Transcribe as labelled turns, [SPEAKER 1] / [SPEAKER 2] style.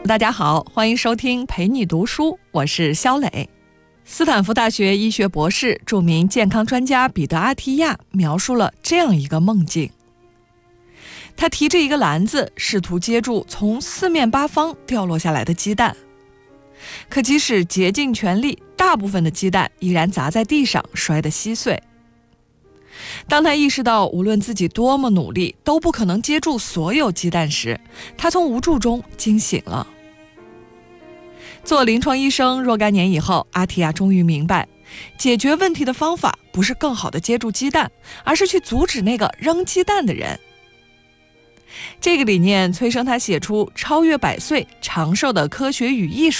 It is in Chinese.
[SPEAKER 1] 大家好，欢迎收听陪你读书，我是肖磊。斯坦福大学医学博士、著名健康专家彼得·阿提亚描述了这样一个梦境。他提着一个篮子，试图接住从四面八方掉落下来的鸡蛋。可即使竭尽全力，大部分的鸡蛋依然砸在地上，摔得稀碎。当他意识到无论自己多么努力都不可能接住所有鸡蛋时，他从无助中惊醒了。做临床医生若干年以后，阿提亚终于明白，解决问题的方法不是更好地接住鸡蛋，而是去阻止那个扔鸡蛋的人。这个理念催生他写出超越100岁、长寿的科学与艺术